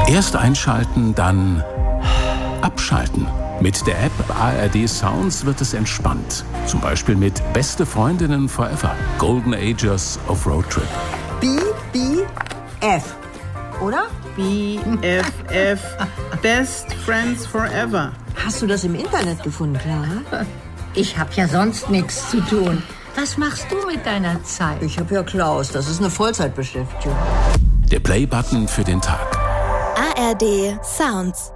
Erst einschalten, dann abschalten. Mit der App ARD Sounds wird es entspannt. Zum Beispiel mit Beste Freundinnen Forever. Golden Ages of Road Trip. BBF, oder? BFF. Best Friends Forever. Hast du das im Internet gefunden, Clara? Ich hab ja sonst nichts zu tun. Was machst du mit deiner Zeit? Ich habe ja Klaus, das ist eine Vollzeitbeschäftigung. Der Play-Button für den Tag. ARD Sounds.